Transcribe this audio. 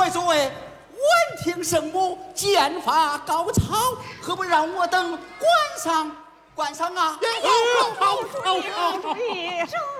位诸位，闻听圣母剑法高超，何不让我等观赏观赏啊？ 好， 主